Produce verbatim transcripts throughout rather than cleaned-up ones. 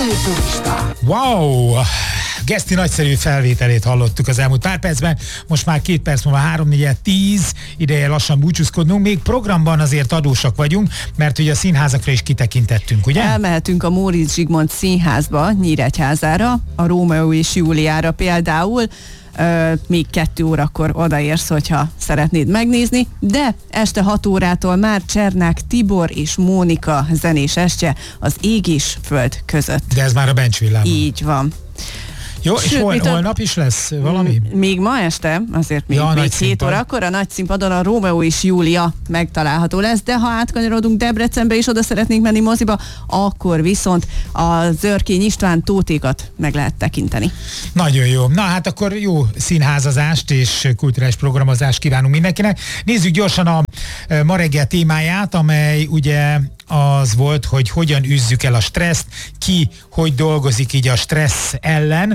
Erdőturista. Wow! Geszti nagyszerű felvételét hallottuk az elmúlt pár percben, most már két perc múlva három négy tíz, ideje lassan búcsúzkodnunk, még programban azért adósak vagyunk, mert ugye a színházakra is kitekintettünk, ugye? Elmehetünk a Móricz Zsigmond Színházba, Nyíregyházára, a Rómeó és Júliára például, Uh, még kettő órakor odaérsz, hogyha szeretnéd megnézni, de este hat órától már Csernák Tibor és Mónika zenés estje az ég és föld között. De ez már a Bencsvillában. Így van. Jó, és Sőt, hol, a... holnap is lesz valami? Még ma este, azért még, ja, még hét órakor a nagy színpadon a Rómeó és Júlia megtalálható lesz, de ha átkanyarodunk Debrecenbe és oda szeretnénk menni moziba, akkor viszont a Zörkény István Tótékat meg lehet tekinteni. Nagyon jó. Na hát akkor jó színházazást és kulturális programozást kívánunk mindenkinek. Nézzük gyorsan a ma reggel témáját, amely ugye az volt, hogy hogyan üzzük el a stresszt, ki hogy dolgozik így a stressz ellen,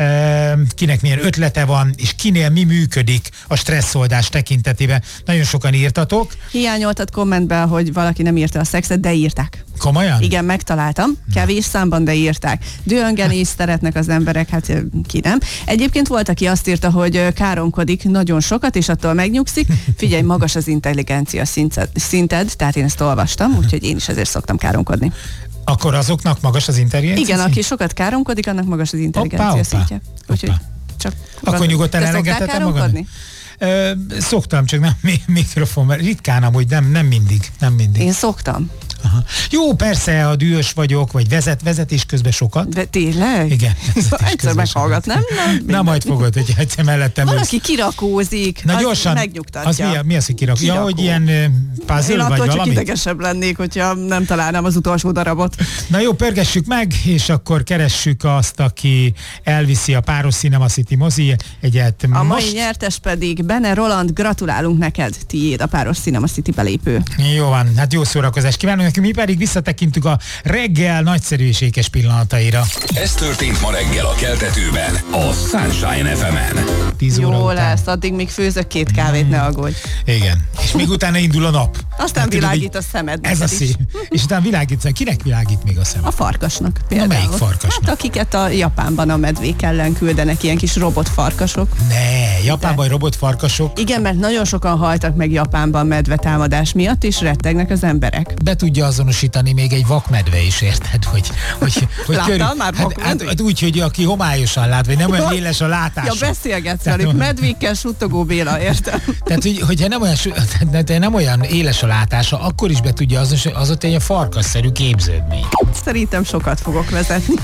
kinek milyen ötlete van, és kinél mi működik a stresszoldás tekintetében. Nagyon sokan írtatok. Hiányoltad kommentben, hogy valaki nem írta a szexet, de írták. Komolyan? Igen, megtaláltam. Kevés számban, de írták. Dühöngeni is szeretnek az emberek, hát ki nem. Egyébként volt, aki azt írta, hogy káromkodik nagyon sokat, és attól megnyugszik. Figyelj, magas az intelligencia szinted, tehát én ezt olvastam, úgyhogy én is ezért szoktam káromkodni. Akkor azoknak magas az intelligencia? Igen, aki sokat káromkodik, annak magas az intelligencia hoppá, szintje. Úgyhogy csak... Akkor nyugodtan elengedhetem magad? Ö, szoktam, csak nem mikrofon, mert ritkán amúgy, nem, nem mindig, nem mindig. Én szoktam. Aha. Jó, persze, ha dühös vagyok, vagy vezet, vezetés közben sokat. De tényleg? Igen. Egyszer meghallgat, nem? Nem, Na majd fogod, hogy egyszer mellettem valaki ősz. Kirakózik, na, az gyorsan, megnyugtatja. Az mi, mi az, hogy kirakó? Ja, hogy ilyen puzzle, én vagy attól valami? csak idegesebb lennék, hogyha nem találnám az utolsó darabot. Na jó, pörgessük meg, és akkor keressük azt, aki elviszi a Páros Cinema City mozi egyet. A most... mai nyertes pedig Bene Roland, gratulálunk neked, tiéd a Páros Cinema City belépő. Jó van, hát jó szórakozást kívánunk nekünk, mi pedig visszatekintünk a reggel nagyszerű és ékes pillanataira. Ez történt ma reggel a Keltetőben, a Sunshine ef emen. Jó lesz, addig még főzök két kávét, ne aggódj. Igen, és még utána indul a nap. Aztán hát, világít a szemed. Ez a szív. És utána világít, kinek világít még a szemed? A farkasnak például. Na, melyik farkasnak? Hát akiket a Japánban a medvék ellen küldenek, ilyen kis robotfarkasok. Ne, Japánban robotfarkasok. Igen, mert nagyon sokan haltak meg Japánban medvetámadás miatt, és rettegnek az emberek. Be tudja azonosítani még egy vakmedve is, érted? Hogy, hogy, hogy Láttál körül, már hát, hát, hát úgy, hogy aki homályosan lát, vagy nem olyan éles a látása. Ja, beszélgetsz velük, medvékkel suttogó Béla, értem. Tehát, hogy, hogyha nem olyan, nem olyan éles a látása, akkor is be tudja azonosítani, az ott egy farkasszerű képződmény. Szerintem sokat fogok vezetni.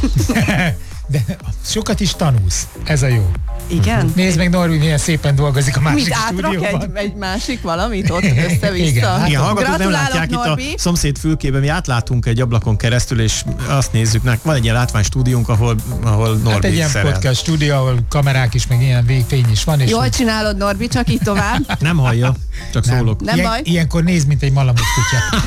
De sokat is tanulsz. Ez a jó. Igen? Nézd meg, Norbi, milyen szépen dolgozik a másik Mit átrak stúdióban. egy, egy másik valamit ott össze-vissza? Igen, igen, hallgatók nem látják Norbi. Itt a szomszéd fülkében, mi átlátunk egy ablakon keresztül, és azt nézzük, van egy ilyen látványstúdiónk, ahol, ahol Norbi hát egy ilyen szerel. podcast stúdió, ahol kamerák is, meg ilyen végfény is van. És jól csinálod, Norbi, csak így tovább. Nem hallja, csak nem. szólok. Nem Ilyen, baj. Ilyenkor néz, mint egy malamut kutya.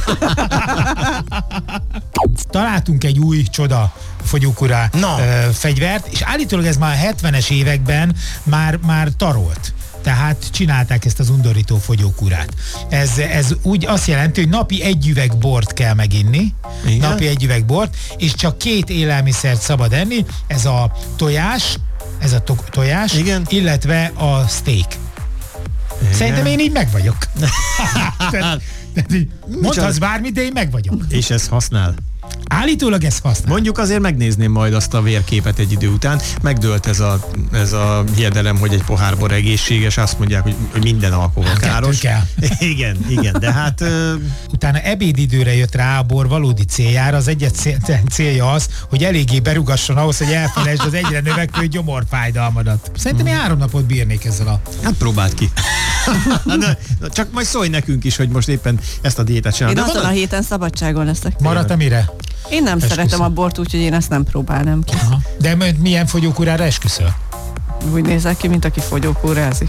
Találtunk egy új csoda fogyókúra no. ö, fegyvert, és állítólag ez már a hetvenes években már, már tarolt. Tehát csinálták ezt az undorító fogyókúrát. Ez, ez úgy azt jelenti, hogy napi egy üveg bort kell meginni, igen? Napi egy üveg bort, és csak két élelmiszert szabad enni, ez a tojás, ez a to- tojás, igen? Illetve a steak. Igen. Szerintem én így meg vagyok. Mondhatsz bármit, de én meg vagyok. És ez használ? Állítólag ez használ. Mondjuk azért megnézném majd azt a vérképet egy idő után. Megdőlt ez a, ez a hiedelem, hogy egy pohár bor egészséges, azt mondják, hogy, hogy minden alkohol káros. Kell. Igen, igen, de hát... Uh... Utána ebédidőre jött rá a bor valódi céljára, az egyet célja az, hogy eléggé berugasson ahhoz, hogy elfelejtsd az egyre növekvő gyomorfájdalmadat. Szerintem én három napot bírnék ezzel a... Hát próbáld ki. de, csak majd szólj nekünk is, hogy most éppen ezt a diétát csinálod. Én azon a héten szabadságon leszek. Maradt mire? Én nem esküszöm. Szeretem a bort, úgyhogy én ezt nem próbálnám ki. Aha. De milyen fogyókúrára esküszöl? Úgy nézek ki, mint aki fogyókúrázik.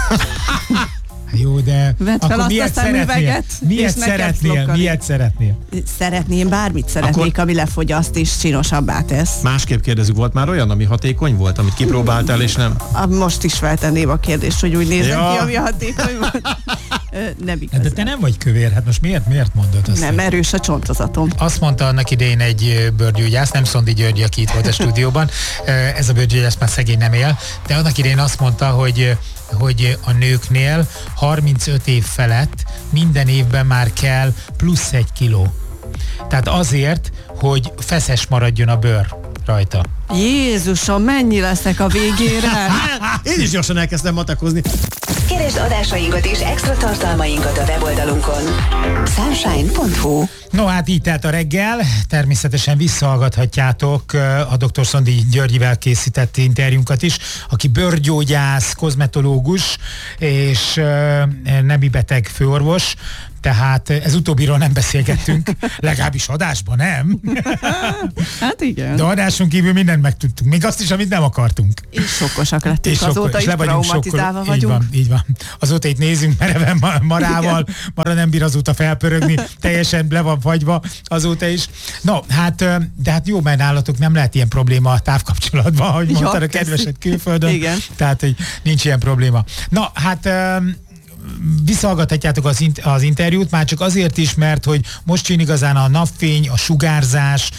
Jó, de vedd fel akkor azt miért a szemüveget, miért szeretnél? Miért szeretnél? Szeretném, bármit szeretnék, akkor... ami lefogyaszt és csinosabbá tesz. Másképp kérdezzük, volt már olyan, ami hatékony volt, amit kipróbáltál és nem? Most is feltenném a kérdést, hogy úgy néznek ja. ki, ami hatékony volt. Nem igazán. De te nem vagy kövér, hát most miért, miért mondod azt? Nem, erős a csontozatom. Azt mondta annak idején egy bőrgyógyász, nem Szondi György, aki itt volt a stúdióban, ez a bőrgyógyász már szegény nem él, de annak idején azt mondta, hogy hogy a nőknél harmincöt év felett minden évben már kell plusz egy kiló. Tehát azért, hogy feszes maradjon a bőr rajta. Jézusom, mennyi leszek a végére? Én is gyorsan elkezdtem matakozni. Keresd adásainkat és extra tartalmainkat a weboldalunkon. sunshine pont hu. No, hát így telt a reggel, természetesen visszahallgathatjátok a dr. Szondi Györgyivel készített interjúnkat is, aki bőrgyógyász, kozmetológus és nemi beteg főorvos, tehát ez utóbbiról nem beszélgettünk, legalábbis adásban nem. Hát igen. De adáson kívül mindent megtudtunk, még azt is, amit nem akartunk. És sokkosak lettünk, és azóta is traumatizálva vagyunk. Így van, így van. Azóta itt nézünk mereven marával, Mara nem bír azóta felpörögni, teljesen le van fagyva azóta is. No, hát, de hát jó, mert nálatok nem lehet ilyen probléma a távkapcsolatban, ahogy ja, mondtad a kedvesed külföldön. Igen. Tehát, hogy nincs ilyen probléma. Na, hát visszahallgathatjátok az, int- az interjút, már csak azért is, mert hogy most jön igazán a napfény, a sugárzás,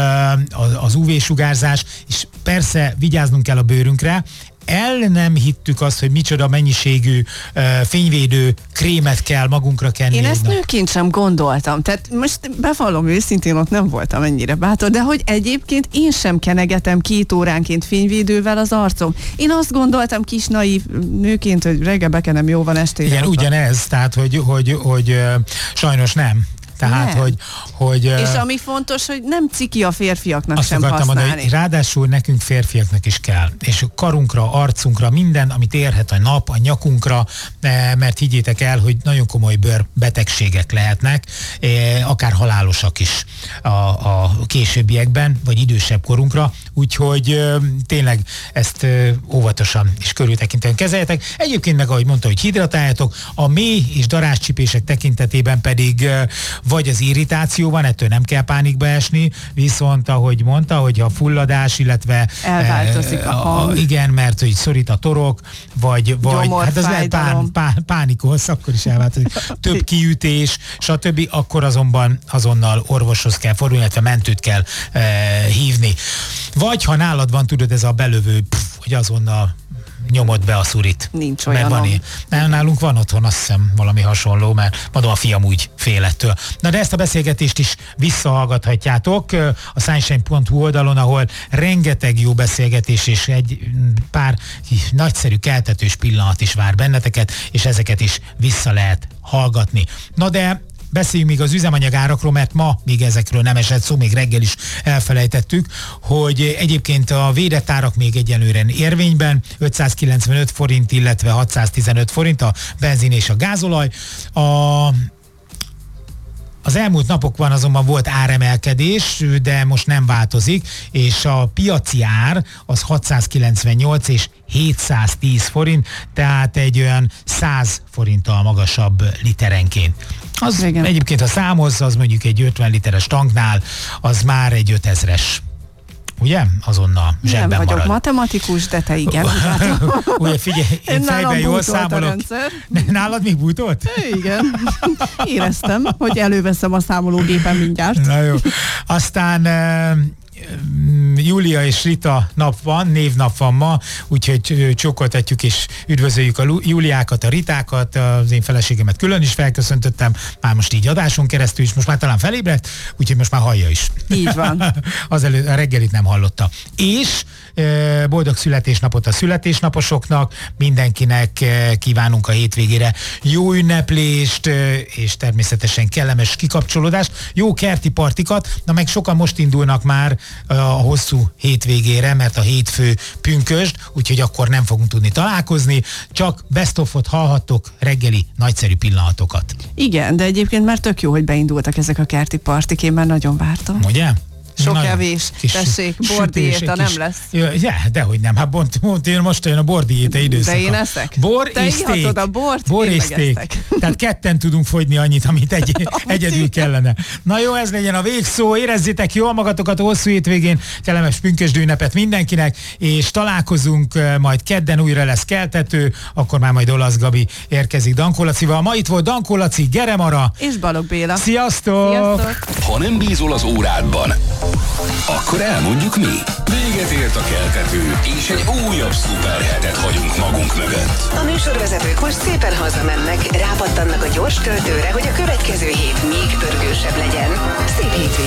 az ú vé-sugárzás, és persze vigyáznunk kell a bőrünkre. El nem hittük azt, hogy micsoda mennyiségű uh, fényvédő krémet kell magunkra kenni. Én ezt nap. nőként sem gondoltam. Tehát most bevallom őszintén, ott nem voltam ennyire bátor, de hogy egyébként én sem kenegetem két óránként fényvédővel az arcom. Én azt gondoltam kis naív nőként, hogy reggel bekenem, jó van, estére. Igen, ugyanez, tehát hogy, hogy, hogy uh, sajnos nem. Tehát, hogy, hogy... És ami fontos, hogy nem ciki a férfiaknak azt sem akartam használni. mondani, hogy ráadásul nekünk férfiaknak is kell. És karunkra, arcunkra, minden, amit érhet a nap, a nyakunkra, mert higgyétek el, hogy nagyon komoly bőrbetegségek lehetnek, akár halálosak is a, a későbbiekben, vagy idősebb korunkra, úgyhogy tényleg ezt óvatosan és körültekintően kezeljetek. Egyébként meg, ahogy mondta, hogy hidratáljatok, a mély és darázscsipések tekintetében pedig vagy az irritáció van, ettől nem kell pánikba esni, viszont ahogy mondta, hogy a fulladás, illetve elváltozik a hang. Igen, mert hogy szorít a torok, vagy, vagy hát az lehet pán, pán, pánikolsz, akkor is elváltozik. Több kiütés, stb. Akkor azonban azonnal orvoshoz kell fordulni, illetve mentőt kell e, hívni. Vagy ha nálad van, tudod, ez a belövő, pff, hogy azonnal nyomod be a szurit. Nincs olyan. Van ilyen. Nálunk van otthon, azt hiszem, valami hasonló, mert mondom, a fiam úgy fél ettől. Na de ezt a beszélgetést is visszahallgathatjátok a sunshine pont hu oldalon, ahol rengeteg jó beszélgetés és egy pár nagyszerű keltetős pillanat is vár benneteket, és ezeket is vissza lehet hallgatni. Na de beszéljünk még az üzemanyagárakról, mert ma még ezekről nem esett szó, még reggel is elfelejtettük, hogy egyébként a védett árak még egyenlőre érvényben, ötszázkilencvenöt forint, illetve hatszáztizenöt forint a benzin és a gázolaj. A Az elmúlt napokban azonban volt áremelkedés, de most nem változik, és a piaci ár az hatszázkilencvennyolc és hétszáztíz forint, tehát egy olyan száz forinttal magasabb literenként. Az igen. Egyébként, ha számolsz, az mondjuk egy ötven literes tanknál, az már egy ötezres. Ugye? Azonnal zsebben nem vagyok marad. matematikus, de te igen. Ugye figyelj, én fejben jól számolok. Nálad még bútolt? Igen. Éreztem, hogy előveszem a számológépen mindjárt. Na jó. Aztán Júlia és Rita nap van, névnap van ma, úgyhogy csókoltatjuk és üdvözöljük a Júliákat, a Ritákat, az én feleségemet külön is felköszöntöttem, már most így adáson keresztül is, most már talán felébredt, úgyhogy most már hallja is. Így van. Az elő, a reggelit nem hallotta. És boldog születésnapot a születésnaposoknak, mindenkinek kívánunk a hétvégére jó ünneplést, és természetesen kellemes kikapcsolódást, jó kerti partikat, na meg sokan most indulnak már a hosszú hétvégére, mert a hétfő pünkösd, úgyhogy akkor nem fogunk tudni találkozni, csak best of-ot hallhattok, reggeli nagyszerű pillanatokat. Igen, de egyébként már tök jó, hogy beindultak ezek a kerti partik, én már nagyon vártam. Ugye? Sok Nagyon evés, kis tessék, sütés, bordiéta egy nem kis- lesz. Ja, dehogy nem. Hát bont, bont, én most jön a bordiéta időszaka. De én eszek. Bor Te és steak. ihatod a bort, Bor én és meg steak. eszek. Tehát ketten tudunk fogyni annyit, amit egy, egyedül kellene. Na jó, ez legyen a végszó. Érezzétek jól magatokat a hosszú hétvégén. Kellemes pünkösdi ünnepet mindenkinek, és találkozunk eh, majd kedden, újra lesz keltető, akkor már majd Olasz Gabi érkezik Dankó Lacival. Ma itt volt Dankó Laci, Geremara. És Balogh Béla. Sziasztok! Sziasztok! Ha nem bízol az órádban, akkor elmondjuk mi. Véget ért a keltető, és egy újabb szuperhetet hagyunk magunk mögött. A műsorvezetők most szépen hazamennek, rápattannak a gyors töltőre, hogy a következő hét még pörgősebb legyen. Szép hétvégét!